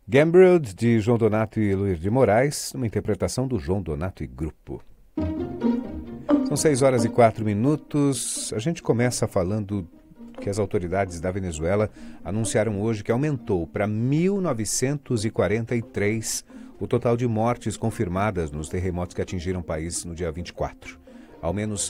Gambred, de João Donato e Luiz de Moraes, uma interpretação do João Donato e Grupo. São 6h04. A gente começa falando que as autoridades da Venezuela anunciaram hoje que aumentou para 1.943 o total de mortes confirmadas nos terremotos que atingiram o país no dia 24. Ao menos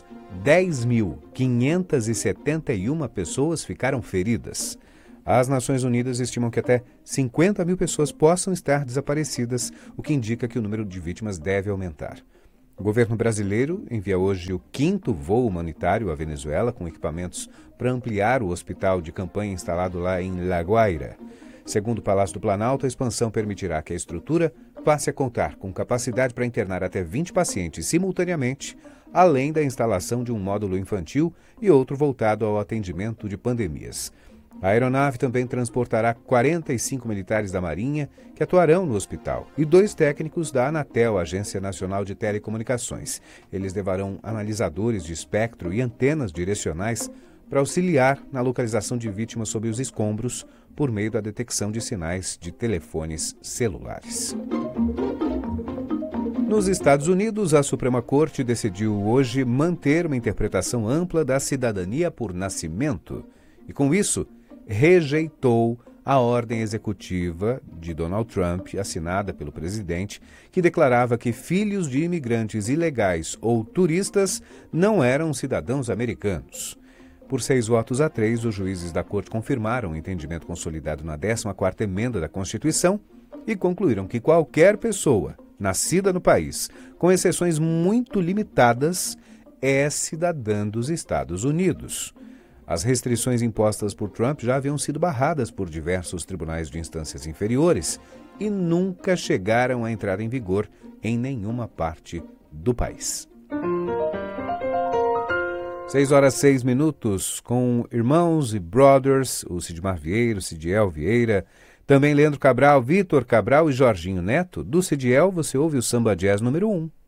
10.571 pessoas ficaram feridas. As Nações Unidas estimam que até 50 mil pessoas possam estar desaparecidas, o que indica que o número de vítimas deve aumentar. O governo brasileiro envia hoje o 5º voo humanitário à Venezuela com equipamentos para ampliar o hospital de campanha instalado lá em La Guaira. Segundo o Palácio do Planalto, a expansão permitirá que a estrutura passe a contar com capacidade para internar até 20 pacientes simultaneamente, além da instalação de um módulo infantil e outro voltado ao atendimento de pandemias. A aeronave também transportará 45 militares da Marinha que atuarão no hospital e 2 técnicos da Anatel, Agência Nacional de Telecomunicações. Eles levarão analisadores de espectro e antenas direcionais para auxiliar na localização de vítimas sob os escombros por meio da detecção de sinais de telefones celulares. Nos Estados Unidos, a Suprema Corte decidiu hoje manter uma interpretação ampla da cidadania por nascimento e, com isso, rejeitou a ordem executiva de Donald Trump, assinada pelo presidente, que declarava que filhos de imigrantes ilegais ou turistas não eram cidadãos americanos. Por 6 votos a 3, os juízes da Corte confirmaram o entendimento consolidado na 14ª emenda da Constituição e concluíram que qualquer pessoa nascida no país, com exceções muito limitadas, é cidadã dos Estados Unidos. As restrições impostas por Trump já haviam sido barradas por diversos tribunais de instâncias inferiores e nunca chegaram a entrar em vigor em nenhuma parte do país. 6h06, com Irmãos e Brothers, o Sidmar Vieira, o Cidiel Vieira, também Leandro Cabral, Vitor Cabral e Jorginho Neto. Do Cidiel você ouve o Samba Jazz número 1.